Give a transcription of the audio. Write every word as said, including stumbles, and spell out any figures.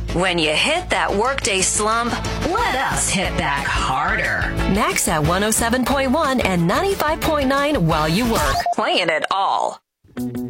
When you hit that workday slump, let us hit back harder. Max at one oh seven point one and ninety-five point nine while you work. Playing it all.